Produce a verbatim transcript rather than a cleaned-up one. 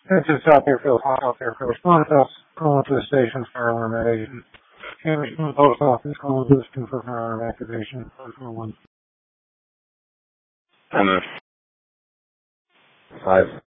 This is South Airfield, South Airfield. Respond to us. Calling to the station, fire alarm at agent. Cambridge from the post office, calling to the for fire alarm activation. four four one. And then five.